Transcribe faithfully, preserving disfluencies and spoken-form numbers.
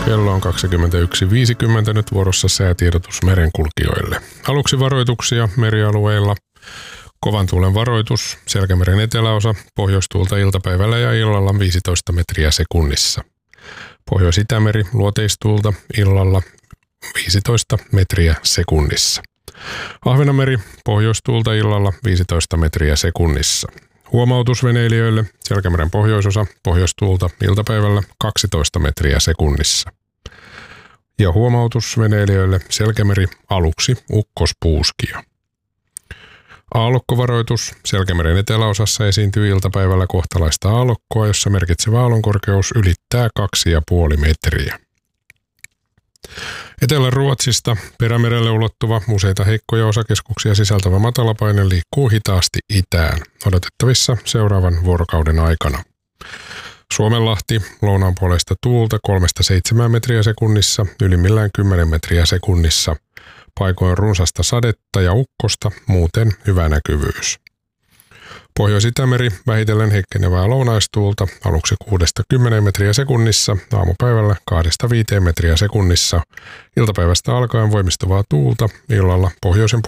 Kello on kaksikymmentäyksi viisikymmentä, nyt vuorossa säätiedotus merenkulkijoille. Aluksi varoituksia merialueilla. Kovan tuulen varoitus, Selkämeren eteläosa, pohjoistuulta iltapäivällä ja illalla viisitoista metriä sekunnissa. Pohjois-Itämeri, luoteistuulta illalla viisitoista metriä sekunnissa. Ahvenanmeri, pohjoistuulta illalla viisitoista metriä sekunnissa. Huomautus veneilijöille, Selkämeren pohjoisosa, pohjoistuulta iltapäivällä kaksitoista metriä sekunnissa. Ja huomautus veneilijöille, Selkämeri, aluksi ukkospuuskio. Aallokkovaroitus, Selkämeren eteläosassa esiintyy iltapäivällä kohtalaista aallokkoa, jossa merkitsevä aallonkorkeus ylittää kaksi pilkku viisi metriä. Etelä-Ruotsista Perämerelle ulottuva useita heikkoja osakeskuksia sisältävä matalapaine liikkuu hitaasti itään, odotettavissa seuraavan vuorokauden aikana. Suomenlahti, lounaanpuoleista tuulta kolmesta seitsemään metriä sekunnissa, ylimmillään kymmenen metriä sekunnissa. Paikoin runsasta sadetta ja ukkosta, muuten hyvä näkyvyys. Pohjois-Itämeri vähitellen heikkenevää lounaistuulta, aluksi kuudesta kymmeneen metriä sekunnissa, aamupäivällä kahdesta viiteen metriä sekunnissa, iltapäivästä alkaen voimistuvaa tuulta, illalla pohjoisen